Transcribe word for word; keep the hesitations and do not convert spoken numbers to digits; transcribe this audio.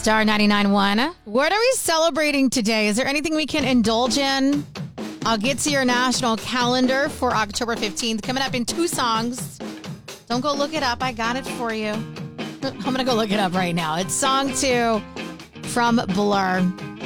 Star ninety-nine point one. What are we celebrating today? Is there anything we can indulge in? I'll get to your national calendar for October fifteenth. Coming up in two songs. Don't go look it up. I got it for you. I'm going to go look it up right now. It's song two from Blur.